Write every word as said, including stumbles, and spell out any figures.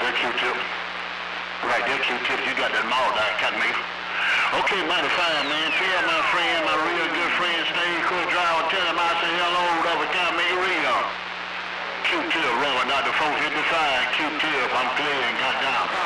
there, Q-Tip. Right there, Q-Tip. You got that mall down, Cotton Mather. Okay, mighty fine, man. Tell my friend, my real good friend, Stage Court Driver, tell him I say hello over Cotton Mather Radio. Q-Tip rolling out the four fifty-five. Q-Tip, I'm clear and got down.